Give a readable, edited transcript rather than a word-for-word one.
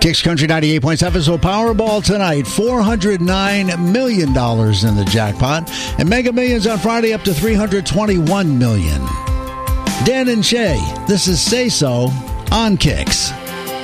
Kicks Country 98.7. So Powerball tonight, $409 million in the jackpot. And Mega Millions on Friday up to $321 million. Dan and Shay, this is Say So on Kicks.